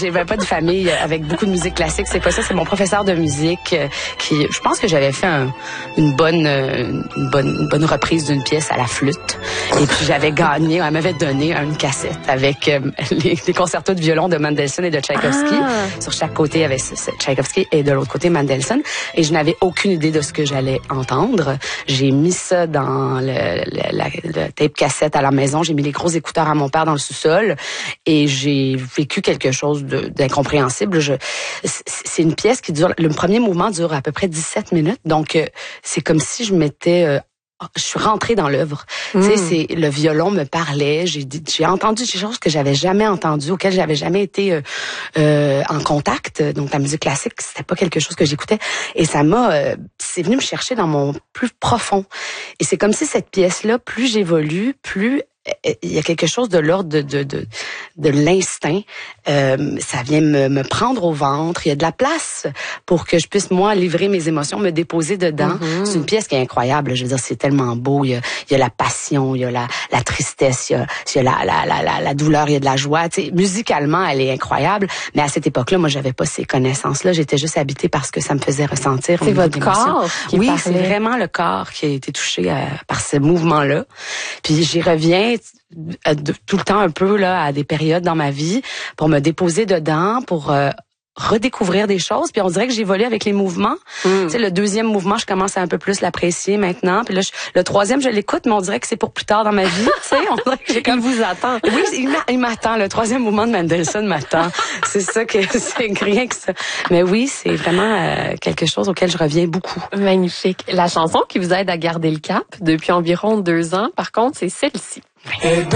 J'avais pas de famille avec beaucoup de musique classique, c'est pas ça. C'est mon professeur de musique qui, je pense que j'avais fait une bonne reprise d'une pièce à la flûte. Et puis j'avais gagné, elle m'avait donné une cassette avec les concertos de violon de Mendelssohn et de Tchaïkovski. Sur chaque côté, il y avait Tchaïkovski et de l'autre côté Mendelssohn. Et je n'avais aucune idée de ce que j'allais entendre. J'ai mis ça dans le tape cassette à la maison. J'ai mis les gros écouteurs à mon père dans le sous-sol et j'ai vécu quelque chose d'incompréhensible. C'est une pièce qui dure, le premier mouvement dure à peu près 17 minutes. Donc, c'est comme si je suis rentrée dans l'œuvre. Tu sais, le violon me parlait. J'ai entendu des choses que j'avais jamais entendues, auxquelles j'avais jamais été en contact. Donc, la musique classique, c'était pas quelque chose que j'écoutais. Et c'est venu me chercher dans mon plus profond. Et c'est comme si cette pièce-là, plus j'évolue, plus il y a quelque chose de l'ordre de l'instinct. Ça vient me prendre au ventre. Il y a de la place pour que je puisse, moi, livrer mes émotions, me déposer dedans. C'est une pièce qui est incroyable. Je veux dire, c'est tellement beau. Il y a la passion, il y a la tristesse, il y a la douleur, il y a de la joie. Tu sais, musicalement, elle est incroyable. Mais à cette époque-là, moi, j'avais pas ces connaissances-là. J'étais juste habitée par ce que ça me faisait ressentir. C'est votre corps qui Oui, parlait. c'est vraiment le corps qui a été touché par ce mouvement-là. Puis j'y reviens tout le temps un peu là à des périodes dans ma vie pour me déposer dedans, pour redécouvrir des choses. Puis on dirait que j'évolue avec les mouvements. Tu sais, le deuxième mouvement, je commence à un peu plus l'apprécier maintenant. Puis là, le troisième, je l'écoute, mais on dirait que c'est pour plus tard dans ma vie. Tu sais, on dirait que j'ai comme... Il vous attend. Oui, il m'attend. Le troisième mouvement de Mendelssohn m'attend. C'est ça que c'est rien que ça. Mais oui, c'est vraiment quelque chose auquel je reviens beaucoup. Magnifique. La chanson qui vous aide à garder le cap depuis environ 2 ans, par contre, c'est celle-ci.